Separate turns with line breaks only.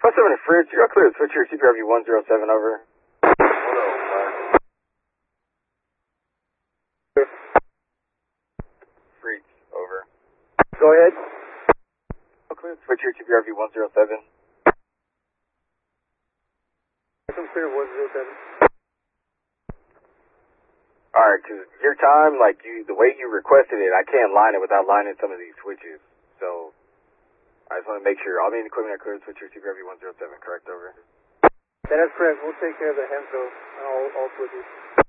47 to Fritz, you got clear to switch your CPRV 107 over. 105. Fritz, over.
Go ahead.
Clear to switch your CPRV 107.
I'm clear 107.
Alright, cause your time, like the way you requested it, I can't line it without lining some of these switches. So, I just want to make sure all main equipment are clear to switch your CPRV 107, correct, over?
That is correct. We'll take care of the Hemco and all switches.